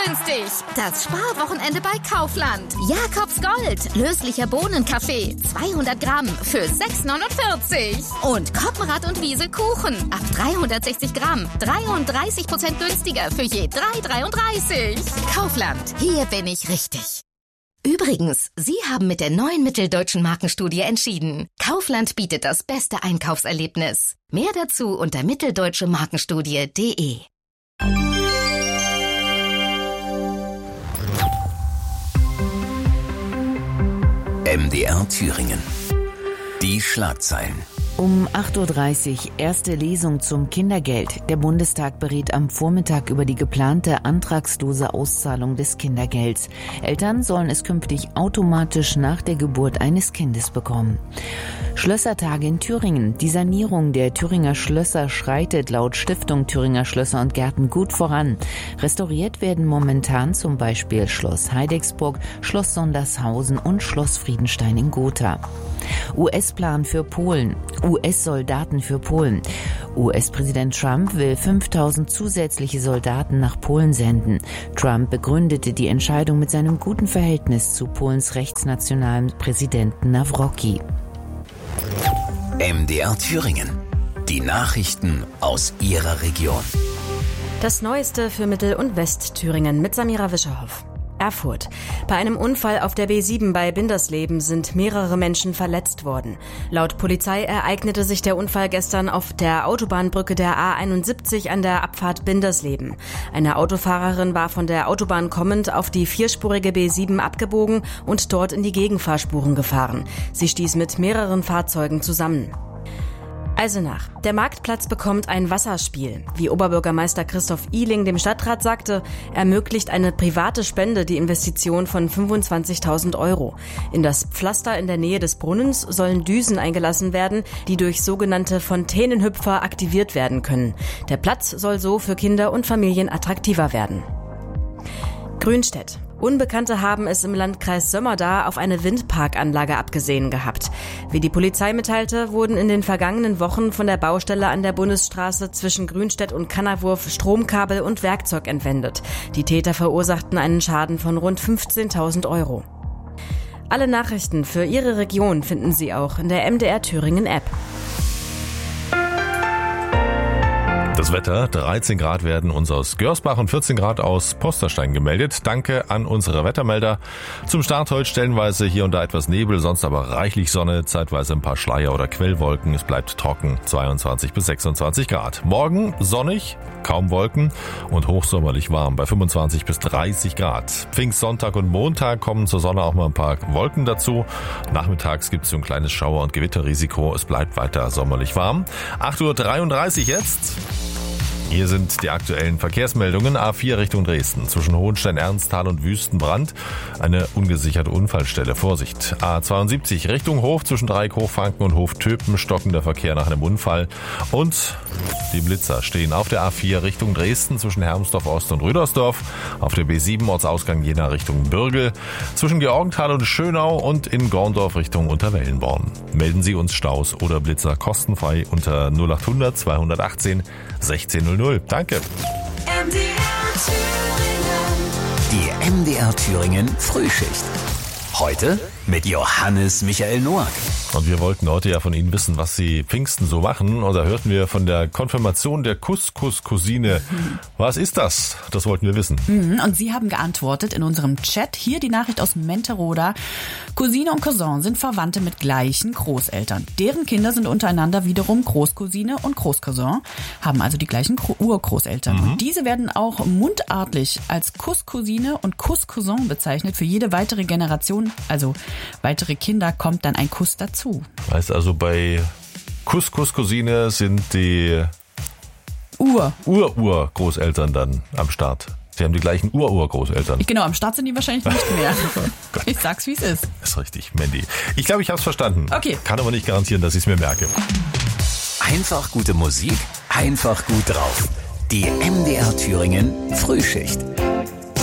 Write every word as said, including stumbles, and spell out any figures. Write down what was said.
günstig. Das Sparwochenende bei Kaufland. Jakobs Gold. Löslicher Bohnenkaffee. zweihundert Gramm für sechs neunundvierzig. Und Koppenrad und Wiesel Kuchen. Ab dreihundertsechzig Gramm. dreiunddreißig Prozent günstiger für je drei dreiunddreißig. Kaufland. Hier bin ich richtig. Übrigens, Sie haben mit der neuen Mitteldeutschen Markenstudie entschieden. Kaufland bietet das beste Einkaufserlebnis. Mehr dazu unter mitteldeutsche markenstudie punkt de. M D R Thüringen. Die Schlagzeilen. Um acht Uhr dreißig, erste Lesung zum Kindergeld. Der Bundestag berät am Vormittag über die geplante antragslose Auszahlung des Kindergelds. Eltern sollen es künftig automatisch nach der Geburt eines Kindes bekommen. Schlössertage in Thüringen. Die Sanierung der Thüringer Schlösser schreitet laut Stiftung Thüringer Schlösser und Gärten gut voran. Restauriert werden momentan zum Beispiel Schloss Heidecksburg, Schloss Sondershausen und Schloss Friedenstein in Gotha. U S-Plan für Polen. U S-Soldaten für Polen. U S-Präsident Trump will fünftausend zusätzliche Soldaten nach Polen senden. Trump begründete die Entscheidung mit seinem guten Verhältnis zu Polens rechtsnationalen Präsidenten Nawrocki. M D R Thüringen. Die Nachrichten aus Ihrer Region. Das Neueste für Mittel- und Westthüringen mit Samira Wischerhoff. Erfurt. Bei einem Unfall auf der B sieben bei Bindersleben sind mehrere Menschen verletzt worden. Laut Polizei ereignete sich der Unfall gestern auf der Autobahnbrücke der A einundsiebzig an der Abfahrt Bindersleben. Eine Autofahrerin war von der Autobahn kommend auf die vierspurige B sieben abgebogen und dort in die Gegenfahrspuren gefahren. Sie stieß mit mehreren Fahrzeugen zusammen. Eisenach. Der Marktplatz bekommt ein Wasserspiel. Wie Oberbürgermeister Christoph Ihling dem Stadtrat sagte, ermöglicht eine private Spende die Investition von fünfundzwanzigtausend Euro. In das Pflaster in der Nähe des Brunnens sollen Düsen eingelassen werden, die durch sogenannte Fontänenhüpfer aktiviert werden können. Der Platz soll so für Kinder und Familien attraktiver werden. Grünstedt. Unbekannte haben es im Landkreis Sömmerda auf eine Windparkanlage abgesehen gehabt. Wie die Polizei mitteilte, wurden in den vergangenen Wochen von der Baustelle an der Bundesstraße zwischen Grünstedt und Kannerwurf Stromkabel und Werkzeug entwendet. Die Täter verursachten einen Schaden von rund fünfzehntausend Euro. Alle Nachrichten für Ihre Region finden Sie auch in der M D R Thüringen App. Das Wetter, dreizehn Grad werden uns aus Görsbach und vierzehn Grad aus Posterstein gemeldet. Danke an unsere Wettermelder. Zum Start heute stellenweise hier und da etwas Nebel, sonst aber reichlich Sonne, zeitweise ein paar Schleier oder Quellwolken. Es bleibt trocken, zweiundzwanzig bis sechsundzwanzig Grad. Morgen sonnig, kaum Wolken und hochsommerlich warm bei fünfundzwanzig bis dreißig Grad. Pfingstsonntag und Montag kommen zur Sonne auch mal ein paar Wolken dazu. Nachmittags gibt es so ein kleines Schauer- und Gewitterrisiko. Es bleibt weiter sommerlich warm. acht Uhr dreiunddreißig jetzt. Hier sind die aktuellen Verkehrsmeldungen. A vier Richtung Dresden. Zwischen Hohenstein-Ernsthal und Wüstenbrand eine ungesicherte Unfallstelle. Vorsicht. A zweiundsiebzig Richtung Hof. Zwischen Dreieck Hochfranken und Hof Töpen stockender Verkehr nach einem Unfall. Und die Blitzer stehen auf der A vier Richtung Dresden. Zwischen Hermsdorf Ost und Rüdersdorf. Auf der B sieben Ortsausgang Jena Richtung Bürgel. Zwischen Georgenthal und Schönau und in Gorndorf Richtung Unterwellenborn. Melden Sie uns Staus oder Blitzer kostenfrei unter null achthundert zweihundertachtzehn sechzehn null null. Danke. M D R Thüringen. Die M D R Thüringen Frühschicht. Heute mit Johannes Michael Noack. Und wir wollten heute ja von Ihnen wissen, was Sie Pfingsten so machen. Und da hörten wir von der Konfirmation der Couscous-Cousine. Mhm. Was ist das? Das wollten wir wissen. Mhm. Und Sie haben geantwortet in unserem Chat. Hier die Nachricht aus Menteroda. Cousine und Cousin sind Verwandte mit gleichen Großeltern. Deren Kinder sind untereinander wiederum Großcousine und Großcousin, haben also die gleichen Urgroßeltern. Mhm. Und diese werden auch mundartlich als Couscousine und Couscousin bezeichnet. Für jede weitere Generation, also weitere Kinder, kommt dann ein Kuss dazu. Heißt also, bei Couscous-Cousine sind die Ur. Ur-Ur-Großeltern dann am Start. Sie haben die gleichen Ur-Ur-Großeltern. Genau, am Start sind die wahrscheinlich nicht mehr. Ich sag's, wie es ist. Ist richtig, Mandy. Ich glaube, ich habe es verstanden. Okay. Kann aber nicht garantieren, dass ich es mir merke. Einfach gute Musik, einfach gut drauf. Die M D R Thüringen Frühschicht.